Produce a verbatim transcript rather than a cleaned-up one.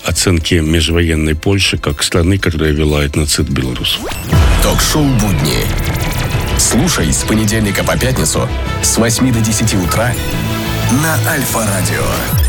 оценки межвоенной Польши как страны, которая вела этноцид белорусов. Ток-шоу «Будни». Слушай с понедельника по пятницу с восьми до десяти утра на Альфа-радио.